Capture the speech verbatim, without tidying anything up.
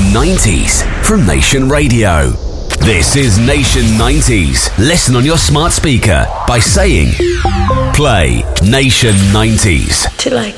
nineties from Nation Radio. This is Nation nineties. Listen on your smart speaker by saying, play Nation nineties. To like